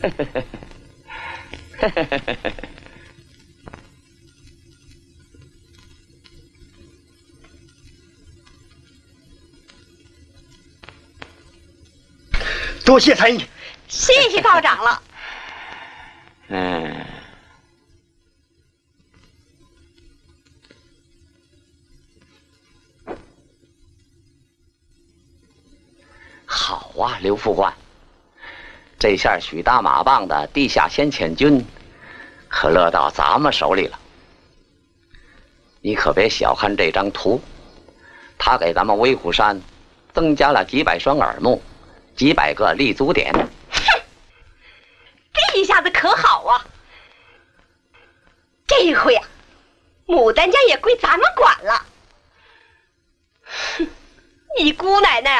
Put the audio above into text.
多谢参议， 谢谢道长了。 好啊，刘副官，这下许大马棒的地下先遣军可落到咱们手里了。你可别小看这张图，他给咱们威虎山增加了几百双耳目，几百个立足点。 哼，这一下子可好啊！这一回呀，牡丹江也归咱们管了。哼，你姑奶奶啊！